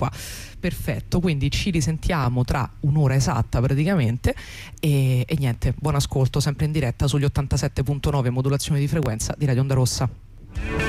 qua. Perfetto, quindi ci risentiamo tra un'ora esatta praticamente e niente, buon ascolto sempre in diretta sugli 87.9 modulazione di frequenza di Radio Onda Rossa.